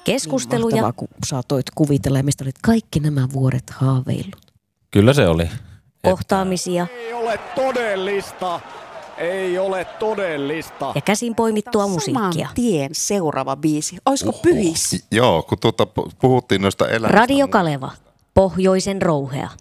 Keskusteluja. Niin mahtavaa, kun saatoit kuvitella ja mistä olit kaikki nämä vuodet haaveillut. Kyllä se oli. Kohtaamisia. Ei ole todellista. Ei ole todellista. Ja käsin poimittua musiikkia. Saman tien seuraava biisi. Olisiko Pyhissä? Joo, kun puhuttiin noista elämistä. Radio Kaleva. Pohjoisen rouhea.